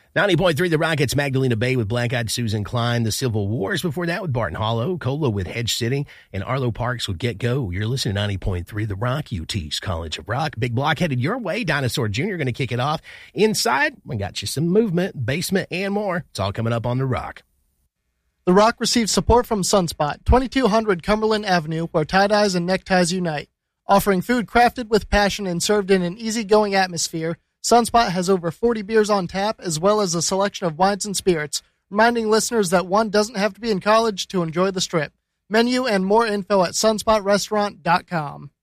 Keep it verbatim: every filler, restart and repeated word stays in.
ninety point three The Rockets, Magdalena Bay with Black Eyed Susan Klein, The Civil Wars before that with Barton Hollow, Cola with Hedge Sitting, and Arlo Parks with Get Go. You're listening to ninety point three The Rock, U T's College of Rock. Big block headed your way. Dinosaur Junior going to kick it off. Inside, we got you some movement, basement, and more. It's all coming up on The Rock. The Rock receives support from Sunspot, twenty-two hundred Cumberland Avenue, where tie-dyes and neckties unite. Offering food crafted with passion and served in an easygoing atmosphere, Sunspot has over forty beers on tap, as well as a selection of wines and spirits, reminding listeners that one doesn't have to be in college to enjoy the Strip. Menu and more info at sunspot restaurant dot com.